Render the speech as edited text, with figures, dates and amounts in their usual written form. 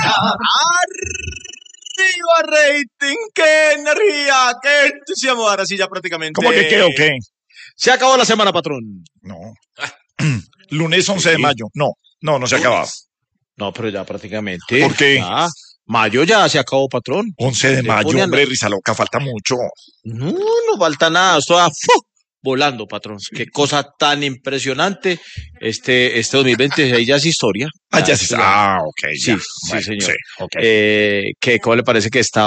¡Arriba rating! ¡Qué energía! ¡Qué entusiasmo! Ahora sí ya prácticamente... ¿Cómo que qué o qué? Se acabó la semana, patrón. No. Lunes 11 de mayo. No se ha acabado. No, pero ya prácticamente. ¿Por qué? Ya. Mayo ya se acabó, patrón. 11 de mayo, hombre, risa loca, falta mucho. No falta nada. Esto va volando, patrón. Qué cosa tan impresionante. Este 2020 ahí ya es historia. Ok, Sí, ya. sí, Bueno, señor. sí, ok. ¿Cómo le parece que está